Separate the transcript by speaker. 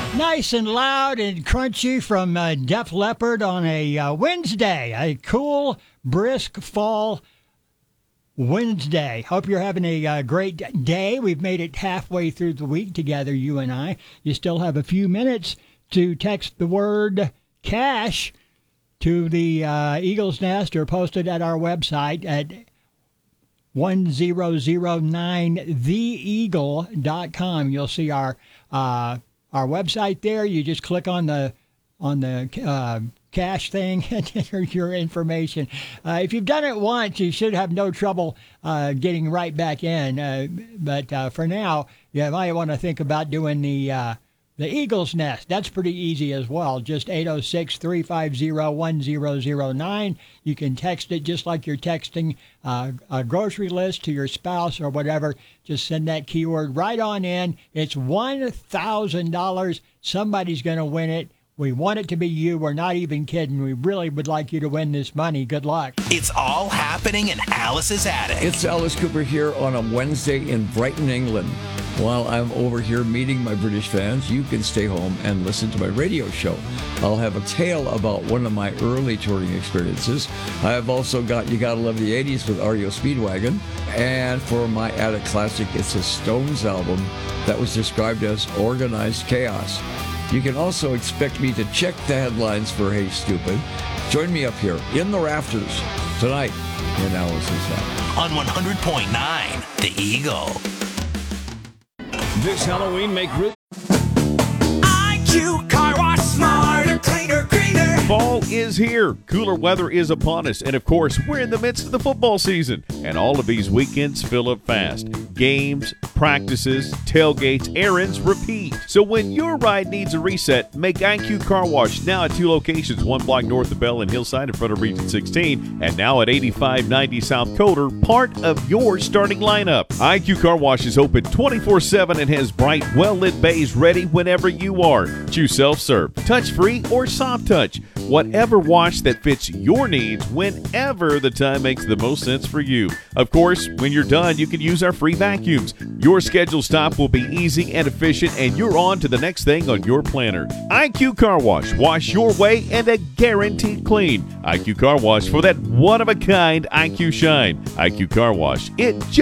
Speaker 1: Nice and loud and crunchy from Def Leppard on a Wednesday, a cool, brisk fall Wednesday. Hope you're having a great day. We've made it halfway through the week together, you and I. You still have a few minutes to text the word cash to the Eagle's Nest or post it at our website at 1009theeagle.com. You'll see our website there. You just click on the cash thing and enter your information. If you've done it once, you should have no trouble getting right back in. But for now, you might want to think about doing the Eagle's Nest. That's pretty easy as well. Just 806-350-1009. You can text it just like you're texting a grocery list to your spouse or whatever. Just send that keyword right on in. It's $1,000. Somebody's going to win it. We want it to be you. We're not even kidding. We really would like you to win this money. Good luck.
Speaker 2: It's all happening in Alice's attic.
Speaker 3: It's Alice Cooper here on a Wednesday in Brighton, England. While I'm over here meeting my British fans, you can stay home and listen to my radio show. I'll have a tale about one of my early touring experiences. I have also got You Gotta Love the 80s with REO Speedwagon. And for my attic classic, it's a Stones album that was described as organized chaos. You can also expect me to check the headlines for Hey Stupid. Join me up here in the rafters tonight in Alice's Attic.
Speaker 2: On 100.9, The Eagle.
Speaker 4: This Halloween, make
Speaker 2: IQ Car Wash smarter, cleaner, greener.
Speaker 4: Fall is here. Cooler weather is upon us. And of course, we're in the midst of the football season. And all of these weekends fill up fast. Games, practices, tailgates, errands, repeat. So when your ride needs a reset, make IQ Car Wash now at 2 locations, 1 block north of Bell and Hillside in front of Region 16, and now at 8590 South Coder, part of your starting lineup. IQ Car Wash is open 24/7 and has bright, well-lit bays ready whenever you are. Choose self-serve, touch-free, or soft touch. Whatever wash that fits your needs whenever the time makes the most sense for you. Of course, when you're done, you can use our free vacuums. Your scheduled stop will be easy and efficient, and you're on to the next thing on your planner. IQ Car Wash. Wash your way and a guaranteed clean. IQ Car Wash for that one-of-a-kind IQ shine. IQ Car Wash. It just